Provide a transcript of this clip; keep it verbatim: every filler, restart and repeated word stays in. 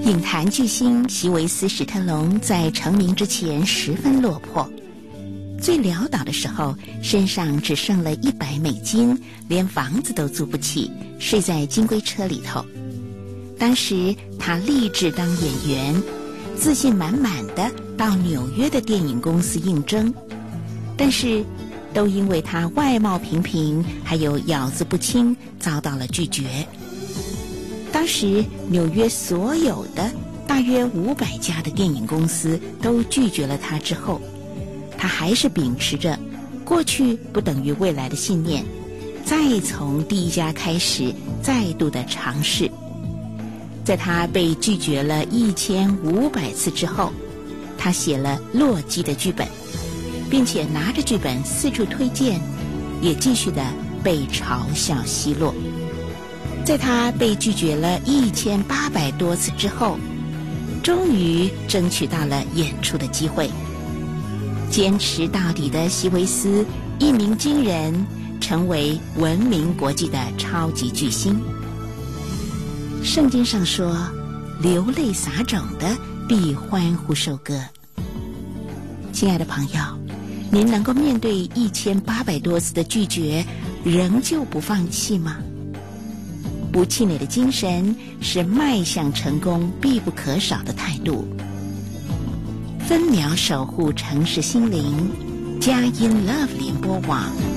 影坛巨星席维斯·史特龙在成名之前十分落魄，最潦倒的时候身上只剩了一百美金，连房子都租不起，睡在金龟车里头。当时他立志当演员，自信满满的到纽约的电影公司应征，但是都因为他外貌平平还有咬字不清遭到了拒绝。当时纽约所有的大约五百家的电影公司都拒绝了他之后，他还是秉持着过去不等于未来的信念，再从第一家开始再度的尝试。在他被拒绝了一千五百次之后，他写了《洛基》的剧本，并且拿着剧本四处推荐，也继续的被嘲笑奚落。在他被拒绝了一千八百多次之后，终于争取到了演出的机会。坚持到底的席维斯一鸣惊人，成为闻名国际的超级巨星。圣经上说，流泪撒种的必欢呼收割。亲爱的朋友，您能够面对一千八百多次的拒绝，仍旧不放弃吗？不气馁的精神是迈向成功必不可少的态度。分秒守护城市心灵，佳音 Love 联播网。